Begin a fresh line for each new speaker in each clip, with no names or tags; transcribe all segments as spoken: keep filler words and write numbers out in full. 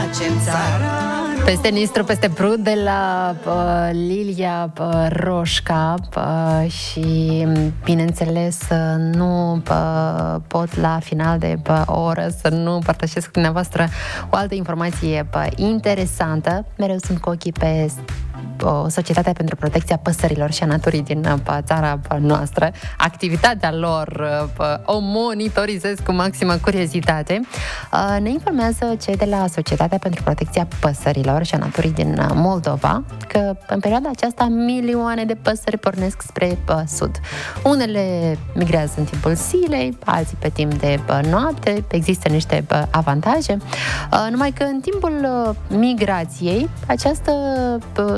facem țara.
Peste Nistru, peste Prut, de la uh, Lilia uh, Roșca uh, și, bineînțeles, uh, nu uh, pot la final de uh, o oră să nu împărtășesc cu dumneavoastră o altă informație uh, interesantă. Mereu sunt cu ochii pe o Societatea pentru Protecția Păsărilor și a Naturii din uh, țara uh, noastră. Activitatea lor uh, o monitorizez cu maximă curiozitate. Uh, ne informează cei de la Societatea pentru Protecția Păsărilor și a Naturii din Moldova că în perioada aceasta milioane de păsări pornesc spre uh, sud. Unele migrează în timpul zilei, alții pe timp de uh, noapte. Există niște uh, avantaje. Uh, numai că în timpul uh, migrației această uh,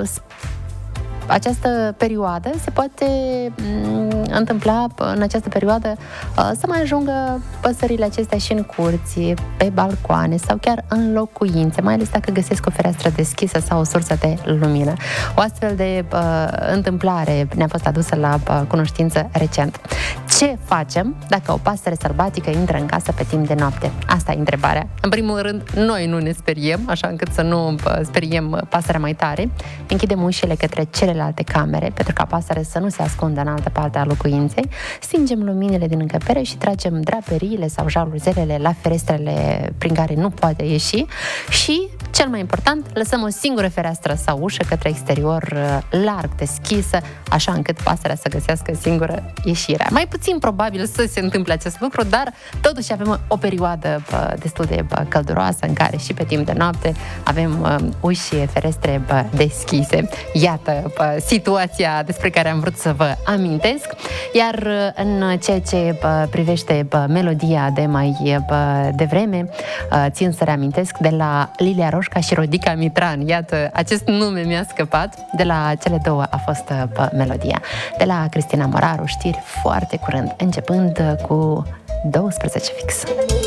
această perioadă se poate m- întâmpla în această perioadă uh, să mai ajungă păsările acestea și în curți, pe balcoane sau chiar în locuințe, mai ales dacă găsesc o fereastră deschisă sau o sursă de lumină. O astfel de uh, întâmplare ne-a fost adusă la uh, cunoștință recent. Ce facem dacă o pasăre sălbatică intră în casă pe timp de noapte? Asta e întrebarea. În primul rând, noi nu ne speriem, așa încât să nu uh, speriem pasărea mai tare. Închidem ușile către celelalte camere, pentru ca pasărea să nu se ascundă în altă parte a locuinței. Stingem luminile din încăpere și tragem draperiile sau jaluzelele la ferestrele prin care nu poate ieși și, cel mai important, lăsăm o singură fereastră sau ușă către exterior larg deschisă, așa încât pasărea să găsească singură ieșirea. Mai puțin probabil să se întâmple acest lucru, dar totuși avem o perioadă destul de călduroasă în care și pe timp de noapte avem uși și ferestre deschise. Iată situația despre care am vrut să vă amintesc. Iar în ceea ce privește melodia de mai devreme, țin să reamintesc de la Lilia Roșca și Rodica Mitran. Iată, acest nume mi-a scăpat. De la cele două a fost melodia. De la Cristina Moraru, știri foarte curând, începând cu douăsprezece fix.